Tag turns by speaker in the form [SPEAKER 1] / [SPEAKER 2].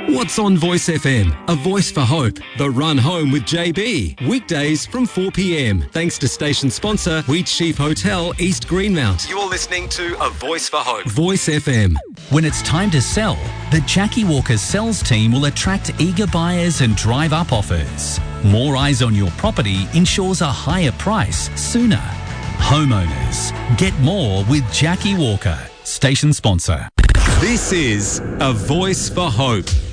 [SPEAKER 1] What's on Voice FM? A voice for hope. The Run Home with JB. Weekdays from 4 p.m. Thanks to station sponsor Wheatsheaf Hotel, East Greenmount. You're listening to A Voice for Hope. Voice FM.
[SPEAKER 2] When it's time to sell, the Jackie Walker sales team will attract eager buyers and drive up offers. More eyes on your property ensures a higher price sooner. Homeowners, get more with Jackie Walker. Station sponsor.
[SPEAKER 1] This is A Voice for Hope.